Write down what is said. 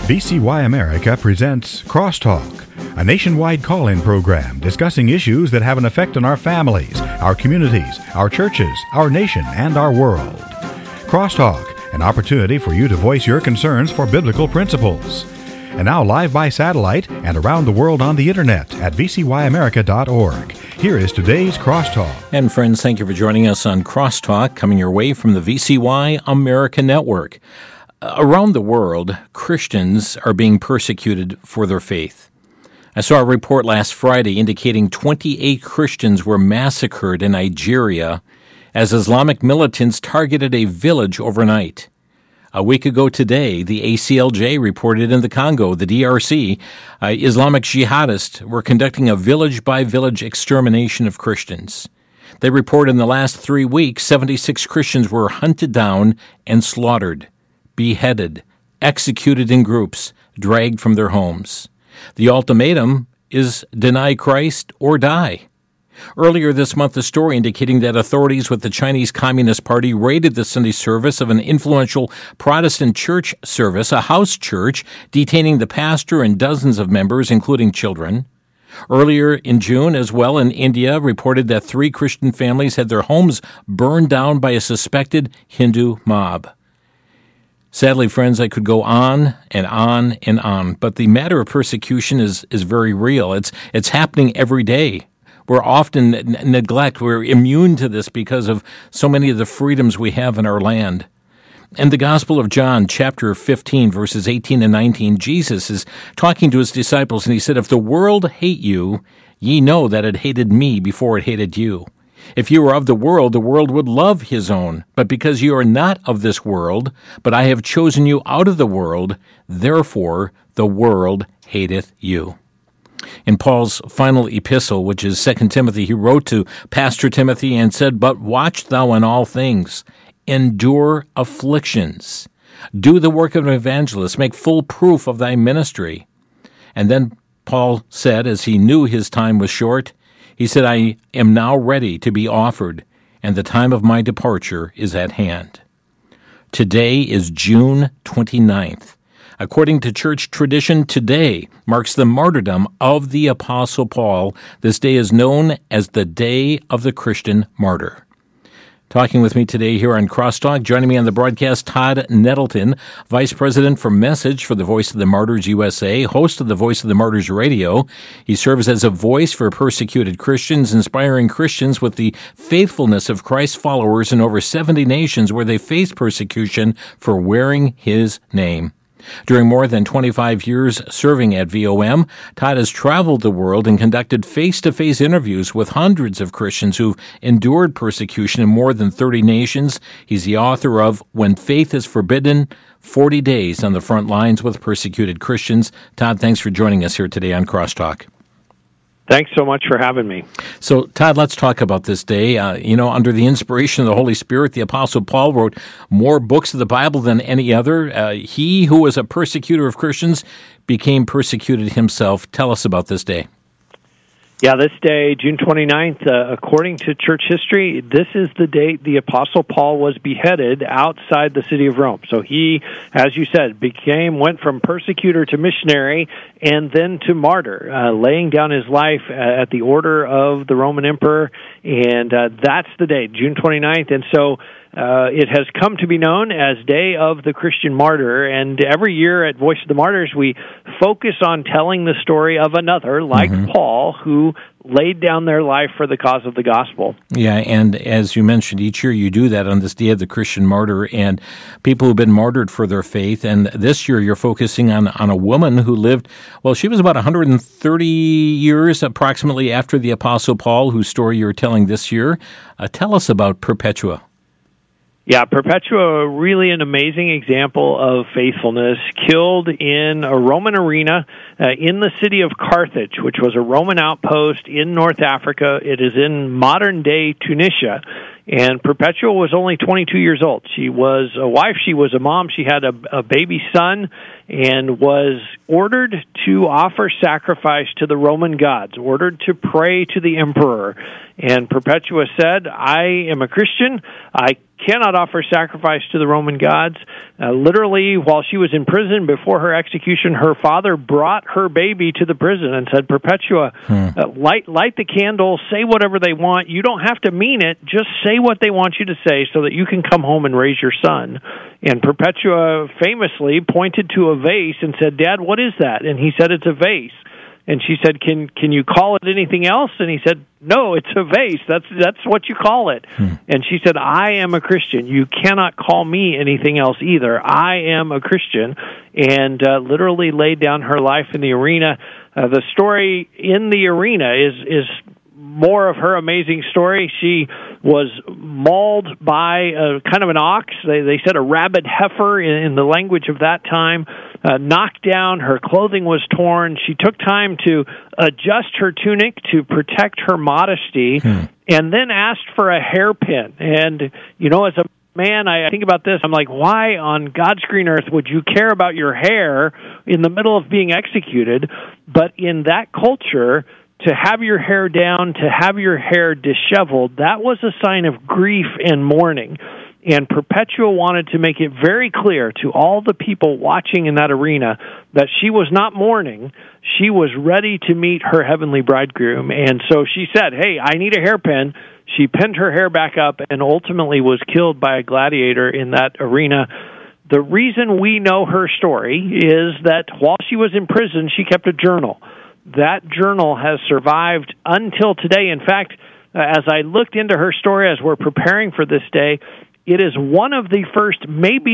VCY America presents Crosstalk, a nationwide call-in program discussing issues that have an effect on our families, our communities, our churches, our nation, and our world. Crosstalk, an opportunity for you to voice your concerns for biblical principles. And now live by satellite and around the world on the internet at vcyamerica.org. Here is today's Crosstalk. And friends, thank you for joining us on Crosstalk, coming your way from the VCY America Network. Around the world, Christians are being persecuted for their faith. I saw a report last Friday indicating 28 Christians were massacred in Nigeria as Islamic militants targeted a village overnight. A week ago today, the ACLJ reported in the Congo, the DRC, Islamic jihadists were conducting a village-by-village extermination of Christians. They report in the last 3 weeks, 76 Christians were hunted down and slaughtered, beheaded, executed in groups, dragged from their homes. The ultimatum is deny Christ or die. Earlier this month, a story indicating that authorities with the Chinese Communist Party raided the Sunday service of an influential Protestant church service, a house church, detaining the pastor and dozens of members, including children. Earlier in June, as well, in India, reported that 3 Christian families had their homes burned down by a suspected Hindu mob. Sadly, friends, I could go on and on and on, but the matter of persecution is very real. It's happening every day. We're often we're immune to this because of so many of the freedoms we have in our land. In the Gospel of John, chapter 15, verses 18 and 19, Jesus is talking to his disciples, and he said, "If the world hate you, ye know that it hated me before it hated you. If you were of the world would love his own. But because you are not of this world, but I have chosen you out of the world, therefore the world hateth you." In Paul's final epistle, which is 2 Timothy, he wrote to Pastor Timothy and said, "But watch thou in all things, endure afflictions, do the work of an evangelist, make full proof of thy ministry." And then Paul said, as he knew his time was short, he said, "I am now ready to be offered, and the time of my departure is at hand." Today is June 29th. According to church tradition, today marks the martyrdom of the Apostle Paul. This day is known as the Day of the Christian Martyr. Talking with me today here on Crosstalk, joining me on the broadcast, Todd Nettleton, Vice President for Message for the Voice of the Martyrs USA, host of the Voice of the Martyrs Radio. He serves as a voice for persecuted Christians, inspiring Christians with the faithfulness of Christ's followers in over 70 nations where they face persecution for wearing his name. During more than 25 years serving at VOM, Todd has traveled the world and conducted face-to-face interviews with hundreds of Christians who've endured persecution in more than 30 nations. He's the author of When Faith is Forbidden, 40 Days on the Front Lines with Persecuted Christians. Todd, thanks for joining us here today on Crosstalk. Thanks so much for having me. So, Todd, let's talk about this day. Under the inspiration of the Holy Spirit, the Apostle Paul wrote more books of the Bible than any other. He who was a persecutor of Christians became persecuted himself. Tell us about this day. Yeah, this day, June 29th, according to church history, this is the date the Apostle Paul was beheaded outside the city of Rome. So he, as you said, went from persecutor to missionary and then to martyr, laying down his life at the order of the Roman emperor. And that's the date, June 29th. And so it has come to be known as Day of the Christian Martyr, and every year at Voice of the Martyrs, we focus on telling the story of another, like Paul, who laid down their life for the cause of the gospel. Yeah, and as you mentioned, each year you do that on this Day of the Christian Martyr, and people who've been martyred for their faith, and this year you're focusing on a woman who lived, well, she was about 130 years approximately after the Apostle Paul, whose story you're telling this year. Tell us about Perpetua. Yeah, Perpetua, really an amazing example of faithfulness, killed in a Roman arena in the city of Carthage, which was a Roman outpost in North Africa. It is in modern-day Tunisia. And Perpetua was only 22 years old. She was a wife, she was a mom, she had a baby son, and was ordered to offer sacrifice to the Roman gods, ordered to pray to the emperor. And Perpetua said, I am a Christian, I cannot offer sacrifice to the Roman gods. Literally, while she was in prison before her execution, her father brought her baby to the prison and said, Perpetua, light the candle, say whatever they want. You don't have to mean it. Just say what they want you to say so that you can come home and raise your son. And Perpetua famously pointed to a vase and said, Dad, what is that? And he said, it's a vase. And she said, "Can you call it anything else?" And he said, "No, it's a vase. That's what you call it." And she said, "I am a Christian. You cannot call me anything else either. I am a Christian." And literally laid down her life in the arena. The story in the arena is more of her amazing story. She was mauled by kind of an ox. They said a rabid heifer in the language of that time. Knocked down, her clothing was torn. She took time to adjust her tunic to protect her modesty, and then asked for a hairpin. And, as a man, I think about this, I'm like, why on God's green earth would you care about your hair in the middle of being executed? But in that culture, to have your hair down, to have your hair disheveled, that was a sign of grief and mourning. And Perpetua wanted to make it very clear to all the people watching in that arena that she was not mourning. She was ready to meet her heavenly bridegroom. And so she said, "Hey, I need a hairpin." She pinned her hair back up and ultimately was killed by a gladiator in that arena. The reason we know her story is that while she was in prison, she kept a journal. That journal has survived until today. In fact, as I looked into her story as we're preparing for this day, it is one of the first, maybe